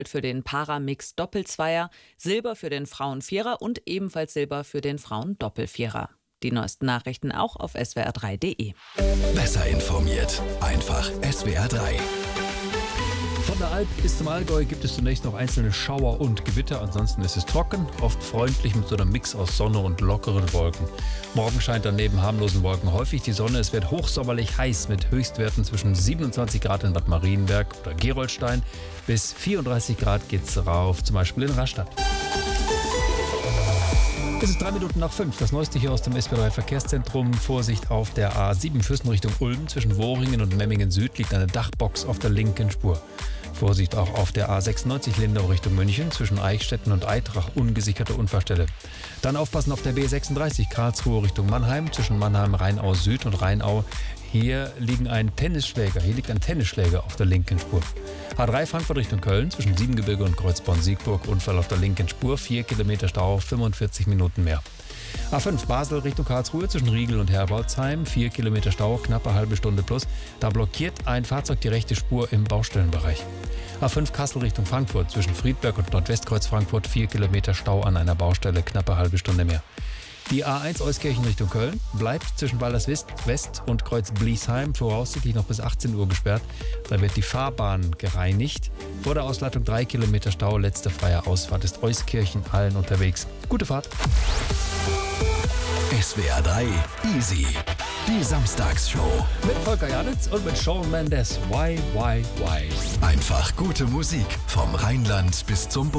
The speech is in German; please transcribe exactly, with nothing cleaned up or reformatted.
für den Paramix Doppelzweier, Silber für den Frauenvierer und ebenfalls Silber für den Frauendoppelvierer. Die neuesten Nachrichten auch auf S W R drei Punkt de. Besser informiert, einfach S W R drei. Von der Alp bis zum Allgäu gibt es zunächst noch einzelne Schauer und Gewitter. Ansonsten ist es trocken, oft freundlich mit so einem Mix aus Sonne und lockeren Wolken. Morgen scheint dann neben harmlosen Wolken häufig die Sonne. Es wird hochsommerlich heiß mit Höchstwerten zwischen siebenundzwanzig Grad in Bad Marienberg oder Gerolstein. Bis vierunddreißig Grad geht's rauf, zum Beispiel in Rastatt. Es ist drei Minuten nach fünf. Das Neueste hier aus dem S W R drei Verkehrszentrum. Vorsicht auf der A sieben Fürsten Richtung Ulm. Zwischen Wohringen und Memmingen Süd liegt eine Dachbox auf der linken Spur. Vorsicht auch auf der A sechsundneunzig Lindau Richtung München. Zwischen Eichstätten und Eitrach ungesicherte Unfallstelle. Dann aufpassen auf der B sechsunddreißig Karlsruhe Richtung Mannheim. Zwischen Mannheim, Rheinau Süd und Rheinau. Hier liegen ein Tennisschläger. Hier liegt ein Tennisschläger auf der linken Spur. A drei Frankfurt Richtung Köln, zwischen Siebengebirge und Kreuzborn-Siegburg, Unfall auf der linken Spur, vier Kilometer Stau, fünfundvierzig Minuten mehr. A fünf Basel Richtung Karlsruhe, zwischen Riegel und Herbolzheim, vier Kilometer Stau, knappe halbe Stunde plus. Da blockiert ein Fahrzeug die rechte Spur im Baustellenbereich. A fünf Kassel Richtung Frankfurt, zwischen Friedberg und Nordwestkreuz Frankfurt, vier Kilometer Stau an einer Baustelle, knappe halbe Stunde mehr. Die A eins Euskirchen Richtung Köln bleibt zwischen Walderswest West und Kreuz Bliesheim voraussichtlich noch bis achtzehn Uhr gesperrt. Da wird die Fahrbahn gereinigt. Vor der Ausleitung drei Kilometer Stau. Letzte freie Ausfahrt ist Euskirchen-Hallen unterwegs. Gute Fahrt. S W R drei Easy. Die Samstagsshow. Mit Volker Janitz und mit Shawn Mendes. Why, why, why? Einfach gute Musik vom Rheinland bis zum Bodensee.